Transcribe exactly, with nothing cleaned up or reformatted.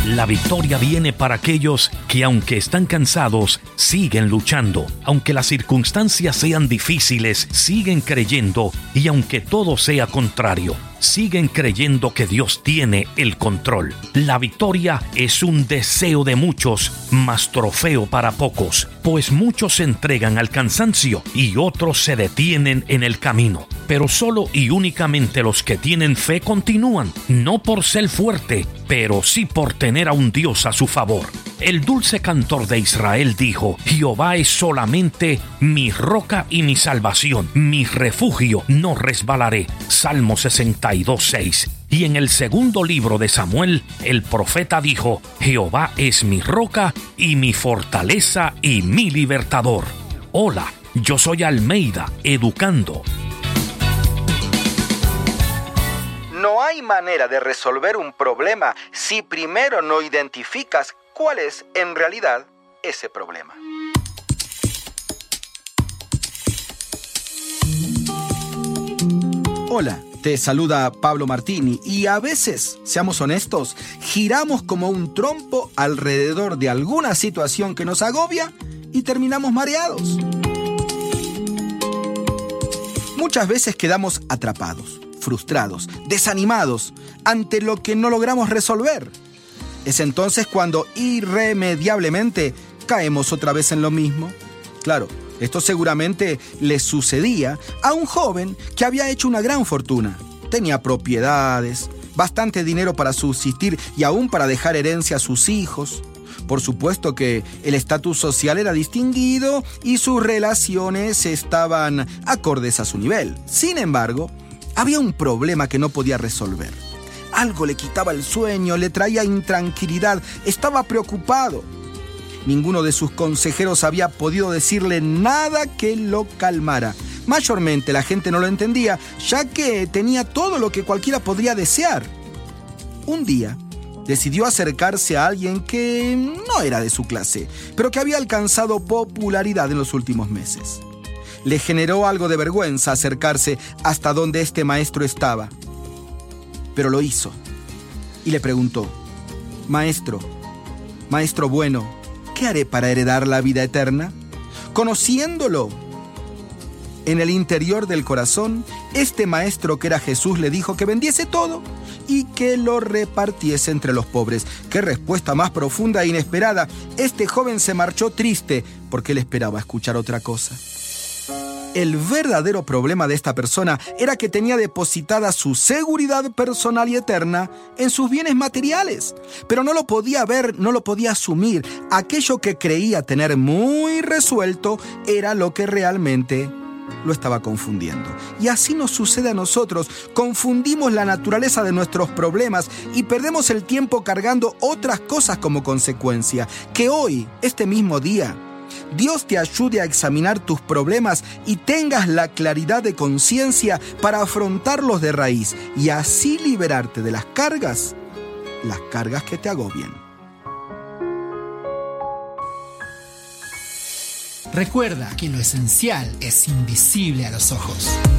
La victoria viene para aquellos que, aunque están cansados, siguen luchando. Aunque las circunstancias sean difíciles, siguen creyendo, y aunque todo sea contrario, siguen creyendo que Dios tiene el control. La victoria es un deseo de muchos, mas trofeo para pocos, pues muchos se entregan al cansancio y otros se detienen en el camino. Pero solo y únicamente los que tienen fe continúan, no por ser fuerte, pero sí por tener a un Dios a su favor. El dulce cantor de Israel dijo: Jehová es solamente mi roca y mi salvación, mi refugio, no resbalaré. Salmo sesenta y dos, seis. Y en el segundo libro de Samuel, el profeta dijo: Jehová es mi roca y mi fortaleza y mi libertador. Hola, yo soy Almeida, educando. No hay manera de resolver un problema si primero no identificas cuál es en realidad ese problema. Hola, te saluda Pablo Martini y a veces, seamos honestos, giramos como un trompo alrededor de alguna situación que nos agobia y terminamos mareados. Muchas veces quedamos atrapados, frustrados, desanimados ante lo que no logramos resolver. Es entonces cuando irremediablemente caemos otra vez en lo mismo. Claro, esto seguramente le sucedía a un joven que había hecho una gran fortuna. Tenía propiedades, bastante dinero para subsistir y aún para dejar herencia a sus hijos. Por supuesto que el estatus social era distinguido y sus relaciones estaban acordes a su nivel. Sin embargo, había un problema que no podía resolver. Algo le quitaba el sueño, le traía intranquilidad, estaba preocupado. Ninguno de sus consejeros había podido decirle nada que lo calmara. Mayormente la gente no lo entendía, ya que tenía todo lo que cualquiera podría desear. Un día, decidió acercarse a alguien que no era de su clase, pero que había alcanzado popularidad en los últimos meses. Le generó algo de vergüenza acercarse hasta donde este maestro estaba, pero lo hizo y le preguntó: Maestro, maestro bueno, ¿qué haré para heredar la vida eterna? Conociéndolo en el interior del corazón, este maestro que era Jesús le dijo que vendiese todo y que lo repartiese entre los pobres. ¡Qué respuesta más profunda e inesperada! Este joven se marchó triste porque él esperaba escuchar otra cosa. El verdadero problema de esta persona era que tenía depositada su seguridad personal y eterna en sus bienes materiales, pero no lo podía ver, no lo podía asumir. Aquello que creía tener muy resuelto era lo que realmente lo estaba confundiendo. Y así nos sucede a nosotros. Confundimos la naturaleza de nuestros problemas y perdemos el tiempo cargando otras cosas como consecuencia. Que hoy, este mismo día, Dios te ayude a examinar tus problemas y tengas la claridad de conciencia para afrontarlos de raíz y así liberarte de las cargas, las cargas que te agobien. Recuerda que lo esencial es invisible a los ojos.